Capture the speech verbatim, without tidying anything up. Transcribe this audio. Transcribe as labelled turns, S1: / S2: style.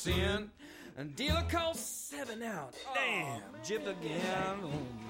S1: sin. And dealer calls seven out. Damn, jibbed again.